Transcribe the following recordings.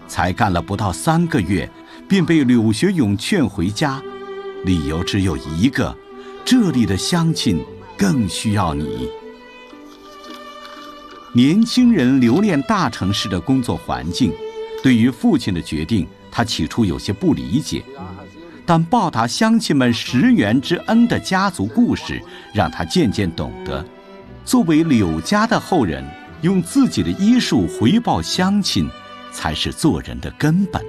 才干了不到3个月，便被柳学勇劝回家，理由只有一个：这里的乡亲更需要你。年轻人留恋大城市的工作环境，对于父亲的决定，他起初有些不理解，但报答乡亲们10元之恩的家族故事，让他渐渐懂得，作为柳家的后人，用自己的医术回报乡亲，才是做人的根本。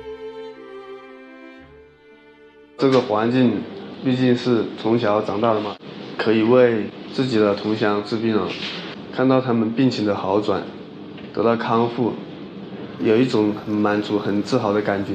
这个环境毕竟是从小长大的嘛，可以为自己的同乡治病了，看到他们病情的好转，得到康复，有一种很满足、很自豪的感觉。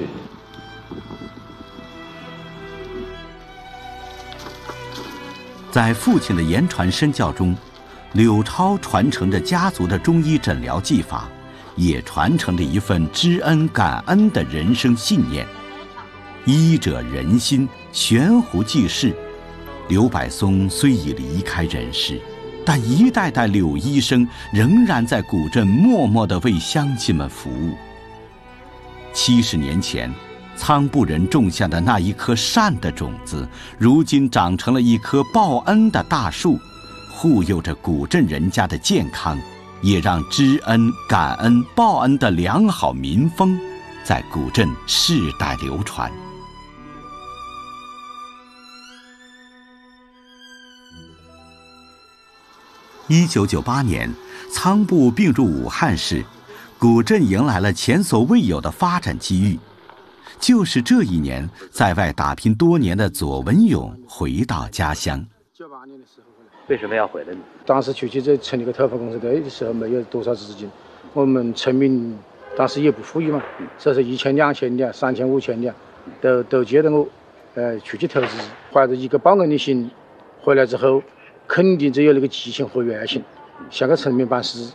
在父亲的言传身教中，柳超传承着家族的中医诊疗技法，也传承着一份知恩感恩的人生信念。医者仁心，悬壶济世。刘柏松虽已离开人世，但一代代柳医生仍然在古镇默默地为乡亲们服务。70年前，仓部人种下的那一颗善的种子，如今长成了一棵报恩的大树，护佑着古镇人家的健康，也让知恩感恩报恩的良好民风在古镇世代流传。1998年，仓部并入武汉市，古镇迎来了前所未有的发展机遇。就是这一年，在外打拼多年的左文勇回到家乡。 98年的时候回来。 为什么要回来呢？ 当时去这成立个头发公司的时候，没有多少资金，我们村民当时也不富裕嘛，所以说1000、2000两、3000、5000两，都接着我，出去投资，怀着一个报恩的心，回来之后，肯定只有那个激情和热情，向个村民办事。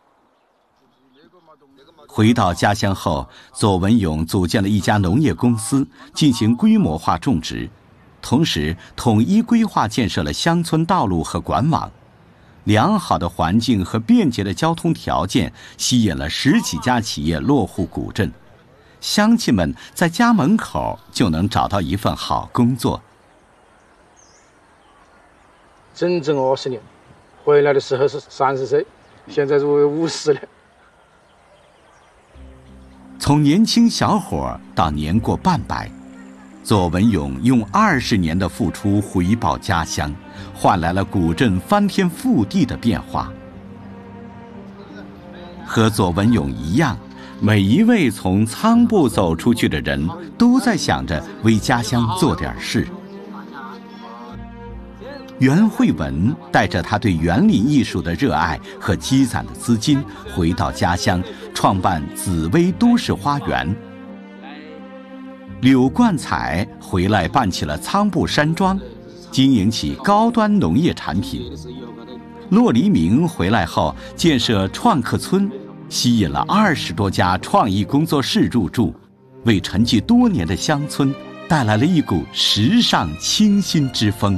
回到家乡后，左文勇组建了一家农业公司，进行规模化种植，同时统一规划建设了乡村道路和管网。良好的环境和便捷的交通条件吸引了10几家企业落户古镇，乡亲们在家门口就能找到一份好工作。 整整20年，回来的时候是30岁，现在是50了。 从年轻小伙到年过半百，左文勇用20年的付出回报家乡，换来了古镇翻天覆地的变化。和左文勇一样，每一位从仓部走出去的人都在想着为家乡做点事。袁慧文带着他对园林艺术的热爱和积攒的资金，回到家乡，创办紫薇都市花园。柳冠彩回来办起了仓部山庄，经营起高端农业产品。骆黎明回来后建设创客村，吸引了20多家创意工作室入驻，为沉寂多年的乡村带来了一股时尚清新之风。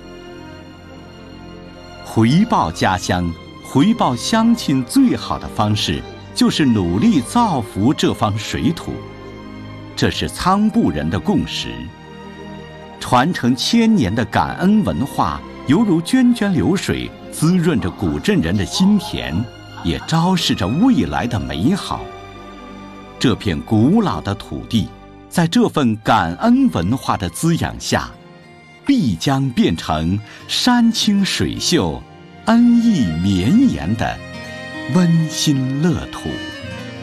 回报家乡，回报乡亲最好的方式，就是努力造福这方水土。这是仓部人的共识。传承1000年的感恩文化，犹如涓涓流水，滋润着古镇人的心田，也昭示着未来的美好。这片古老的土地，在这份感恩文化的滋养下，必将变成山清水秀、恩义绵延的温馨乐土。